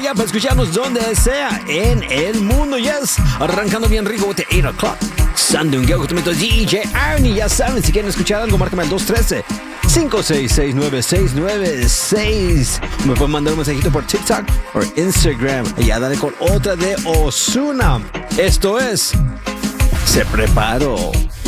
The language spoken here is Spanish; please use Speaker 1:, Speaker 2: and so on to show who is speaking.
Speaker 1: día para escucharnos donde sea en el mundo. Yes, arrancando bien rico with the 8 o'clock. Sandungueo con DJ Arnie. Ya saben, si quieren escuchar algo, márcame al 213-566-9696. Me pueden mandar un mensajito por TikTok o Instagram. Y ya dale con otra de Ozuna. Esto es Se Preparó.